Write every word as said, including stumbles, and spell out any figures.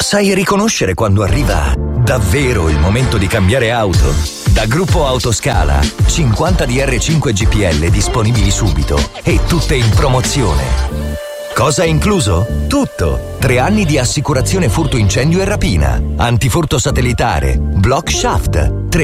sai riconoscere quando arriva davvero il momento di cambiare auto? Da Gruppo Autoscala, cinquanta D R cinque G P L disponibili subito e tutte in promozione. Cosa è incluso? Tutto. Tre anni di assicurazione furto incendio e rapina, antifurto satellitare, block shaft,